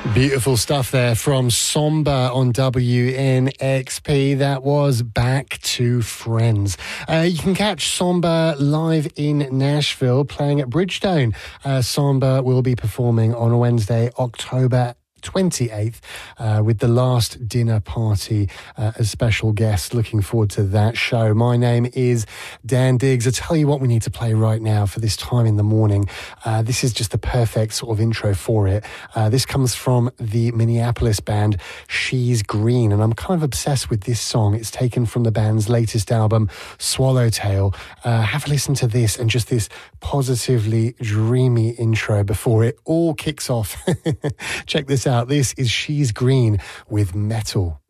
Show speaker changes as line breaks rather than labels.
Beautiful stuff there from Somber on WNXP. That was Back to Friends. You can catch Somber live in Nashville playing at Bridgestone. Somber will be performing on Wednesday, October 28th with The Last Dinner Party as special guest. Looking forward to that show. My name is Dan Diggs. I tell you what we need to play right now for this time in the morning. This is just the perfect sort of intro for it. This comes from the Minneapolis band She's Green, and I'm kind of obsessed with this song. It's taken from the band's latest album, Swallowtail. Have a listen to this and just this positively dreamy intro before it all kicks off. Check this out. This is She's Green with Metal.